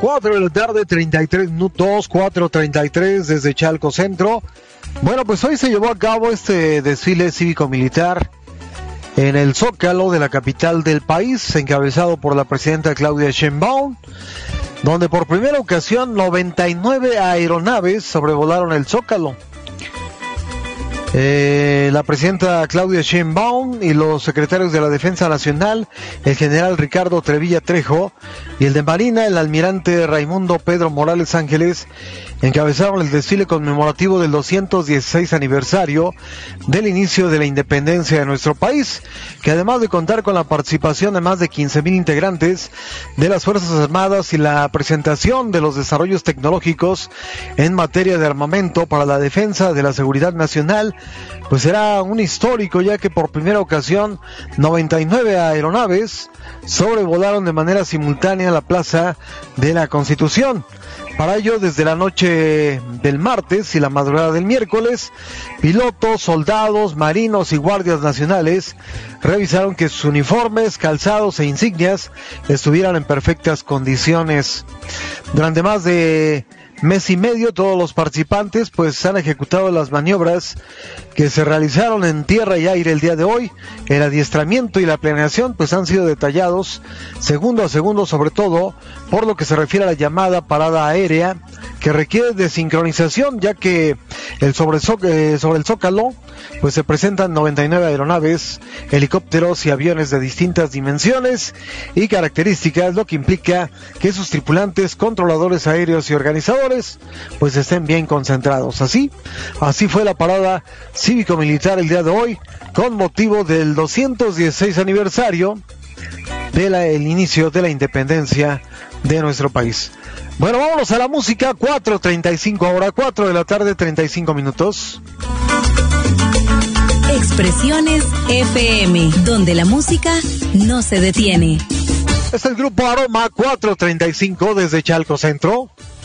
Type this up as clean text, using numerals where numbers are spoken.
4 de la tarde, 33 minutos, 4:33 desde Chalco Centro. Bueno, pues hoy se llevó a cabo este desfile cívico-militar en el Zócalo de la capital del país, encabezado por la presidenta Claudia Sheinbaum, donde por primera ocasión 99 aeronaves sobrevolaron el Zócalo. La presidenta Claudia Sheinbaum y los secretarios de la Defensa Nacional, el general Ricardo Trevilla Trejo, y el de Marina, el almirante Raimundo Pedro Morales Ángeles, encabezaron el desfile conmemorativo del 216 aniversario del inicio de la independencia de nuestro país, que además de contar con la participación de más de 15,000 integrantes de las Fuerzas Armadas y la presentación de los desarrollos tecnológicos en materia de armamento para la defensa de la seguridad nacional, pues será un histórico, ya que por primera ocasión 99 aeronaves sobrevolaron de manera simultánea la Plaza de la Constitución. Para ello, desde la noche del martes y la madrugada del miércoles, pilotos, soldados, marinos y guardias nacionales revisaron que sus uniformes, calzados e insignias estuvieran en perfectas condiciones. Durante más de mes y medio, todos los participantes pues han ejecutado las maniobras que se realizaron en tierra y aire el día de hoy. El adiestramiento y la planeación pues han sido detallados segundo a segundo, sobre todo por lo que se refiere a la llamada parada aérea, que requiere de sincronización, ya que sobre el Zócalo pues se presentan 99 aeronaves, helicópteros y aviones de distintas dimensiones y características, lo que implica que sus tripulantes, controladores aéreos y organizadores pues estén bien concentrados. Así fue la parada cívico-militar el día de hoy, con motivo del 216 aniversario del inicio de la independencia de nuestro país. Bueno, vámonos a la música. 4:35 ahora, 4 de la tarde, 35 minutos. Expresiones FM, donde la música no se detiene. Es el grupo Aroma, 4:35 desde Chalco Centro.